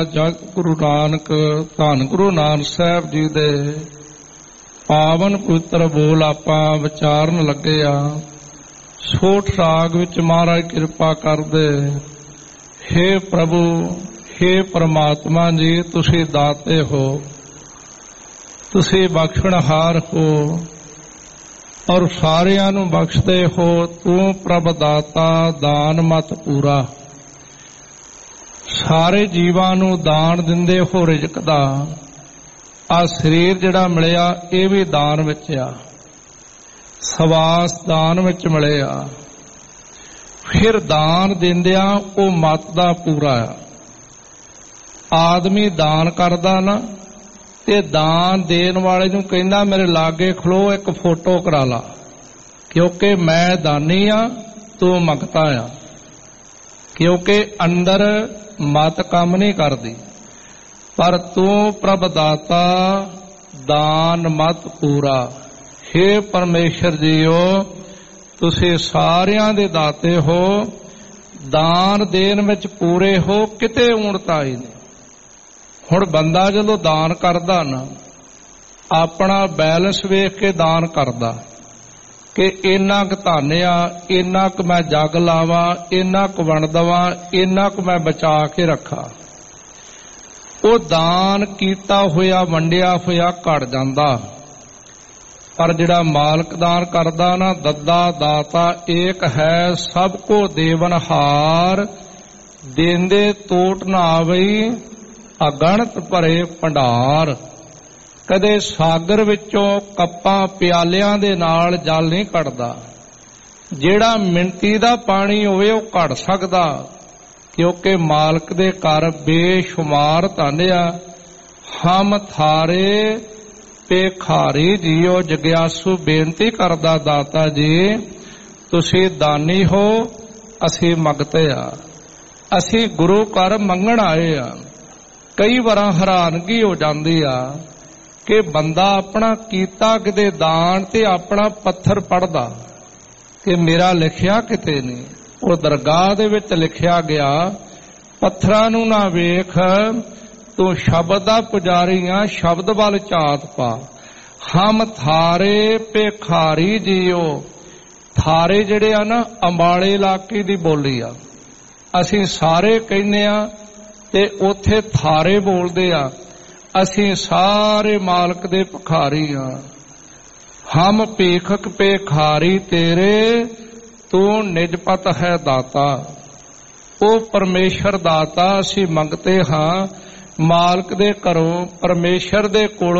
ਜਗ ਗੁਰੂ ਨਾਨਕ ਧੰਨ ਗੁਰੂ ਨਾਨਕ ਸਾਹਿਬ ਜੀ ਦੇ ਪਾਵਨ ਪਵਿੱਤਰ ਬੋਲ ਆਪਾਂ ਵਿਚਾਰਨ ਲੱਗੇ ਆ। ਸੋਠ ਰਾਗ ਵਿੱਚ ਮਹਾਰਾਜ ਕਿਰਪਾ ਕਰਦੇ। ਹੇ ਪ੍ਰਭੂ, ਹੇ ਪਰਮਾਤਮਾ ਜੀ, ਤੁਸੀਂ ਦਾਤੇ ਹੋ, ਤੁਸੀਂ ਬਖਸ਼ਣਹਾਰ ਹੋ ਔਰ ਸਾਰਿਆਂ ਨੂੰ ਬਖਸ਼ਦੇ ਹੋ। ਤੂੰ ਪ੍ਰਭ ਦਾਤਾ, ਦਾਨ ਮਤ ਪੂਰਾ। ਸਾਰੇ ਜੀਵਾਂ ਨੂੰ ਦਾਨ ਦਿੰਦੇ ਹੋ ਰਿਜ਼ਕ ਦਾ। ਆ ਸਰੀਰ ਜਿਹੜਾ ਮਿਲਿਆ ਇਹ ਵੀ ਦਾਨ ਵਿੱਚ ਆ, ਸਵਾਸ ਦਾਨ ਵਿੱਚ ਮਿਲਿਆ। ਫਿਰ ਦਾਨ ਦਿੰਦਿਆਂ ਉਹ ਮਤ ਦਾ ਪੂਰਾ ਆ। ਆਦਮੀ ਦਾਨ ਕਰਦਾ ਨਾ ਤੇ ਦਾਨ ਦੇਣ ਵਾਲੇ ਨੂੰ ਕਹਿੰਦਾ ਮੇਰੇ ਲਾਗੇ ਖਲੋ ਇੱਕ ਫੋਟੋ ਕਰਾ ਲਾ, ਕਿਉਂਕਿ ਮੈਂ ਦਾਨੀ ਆ, ਤੂੰ ਮੰਗਤਾ ਆ। ਕਿਉਂਕਿ ਅੰਦਰ ਮਤ ਕੰਮ ਨਹੀਂ ਕਰਦੀ, ਪਰ ਤੂੰ ਪ੍ਰਭ ਦਾਤਾ, ਦਾਨ ਮਤ ਪੂਰਾ। ਹੇ ਪਰਮੇਸ਼ਰ ਜੀਓ, ਤੁਸੀਂ ਸਾਰਿਆਂ ਦੇ ਦਾਤੇ ਹੋ, ਦਾਨ ਦੇਣ ਵਿੱਚ ਪੂਰੇ ਹੋ, ਕਿਤੇ ਊਣਤਾਈ ਨਹੀਂ। ਹੁਣ ਬੰਦਾ ਜਦੋਂ ਦਾਨ ਕਰਦਾ ਨਾ, ਆਪਣਾ ਬੈਲੈਂਸ ਵੇਖ ਕੇ ਦਾਨ ਕਰਦਾ ਕਿ ਇੰਨਾ ਕੁ ਧਨ ਆ, ਇੰਨਾ ਕੁ ਮੈਂ ਜਗ ਲਾਵਾਂ, ਇੰਨਾ ਕੁ ਵੰਡ ਦੇਵਾਂ, ਇੰਨਾ ਕੁ ਮੈਂ ਬਚਾ ਕੇ ਰੱਖਾਂ। ਉਹ ਦਾਨ ਕੀਤਾ ਹੋਇਆ ਵੰਡਿਆ ਹੋਇਆ ਘਟ ਜਾਂਦਾ। ਪਰ ਜਿਹੜਾ ਮਾਲਕ ਦਾਨ ਕਰਦਾ ਨਾ, ਦੱਦਾ ਦਾਤਾ ਏਕ ਹੈ, ਸਭ ਕੋ ਦੇਵਨਹਾਰ। ਦੇਂਦੇ ਤੋਟ ਨਾ ਆਵਈ, ਅਗਣਤ ਭਰੇ ਭੰਡਾਰ। ਕਦੇ ਸਾਗਰ ਵਿੱਚੋਂ ਕੱਪਾਂ ਪਿਆਲਿਆਂ ਦੇ ਨਾਲ ਜਲ ਨਹੀਂ ਕੱਢਦਾ। ਜਿਹੜਾ ਮਿਣਤੀ ਦਾ ਪਾਣੀ ਹੋਵੇ ਉਹ ਘੜ ਸਕਦਾ, ਕਿਉਂਕਿ ਮਾਲਕ ਦੇ ਘਰ ਬੇਸ਼ੁਮਾਰ ਧਨ ਆ। ਹਮ ਥਾਰੇ ਭੇਖਾਰੀ ਜੀਓ। ਜਗਿਆਸੂ ਬੇਨਤੀ ਕਰਦਾ, ਦਾਤਾ ਜੀ ਤੁਸੀਂ ਦਾਨੀ ਹੋ, ਅਸੀਂ ਮੰਗਤੇ ਆ, ਅਸੀਂ ਗੁਰੂ ਘਰ ਮੰਗਣ ਆਏ ਆ। ਕਈ ਵਾਰਾਂ ਹੈਰਾਨਗੀ ਹੋ ਜਾਂਦੀ ਆ ਕਿ ਬੰਦਾ ਆਪਣਾ ਕੀਤਾ ਕਿਤੇ ਦਾਨ ਤੇ ਆਪਣਾ ਪੱਥਰ ਪੜਦਾ ਕਿ ਮੇਰਾ ਲਿਖਿਆ ਕਿਤੇ ਨਹੀਂ। ਉਹ ਦਰਗਾਹ ਦੇ ਵਿੱਚ ਲਿਖਿਆ ਗਿਆ, ਪੱਥਰਾਂ ਨੂੰ ਨਾ ਵੇਖ, ਤੂੰ ਸ਼ਬਦ ਦਾ ਪੁਜਾਰੀ ਆ, ਸ਼ਬਦ ਵੱਲ ਝਾਤ ਪਾ। ਹਮ ਥਾਰੇ ਭੇਖਾਰੀ ਜੀਓ। ਥਾਰੇ ਜਿਹੜੇ ਆ ਨਾ, ਅੰਬਾਲੇ ਇਲਾਕੇ ਦੀ ਬੋਲੀ ਆ। ਅਸੀਂ ਸਾਰੇ ਕਹਿੰਦੇ ਆ ਤੇ ਉੱਥੇ ਥਾਰੇ ਬੋਲਦੇ ਆ। ਅਸੀਂ ਸਾਰੇ ਮਾਲਕ ਦੇ ਭਿਖਾਰੀ ਆ। ਹਮ ਭੇਖਕ ਭੇਖਾਰੀ ਤੇਰੇ, ਤੂੰ ਨਿਜਪਤ ਹੈ ਦਾਤਾ। ਉਹ ਪਰਮੇਸ਼ਰ ਦਾਤਾ, ਅਸੀਂ ਮੰਗਤੇ ਹਾਂ ਮਾਲਕ ਦੇ ਘਰੋਂ, ਪਰਮੇਸ਼ਰ ਦੇ ਕੋਲੋਂ।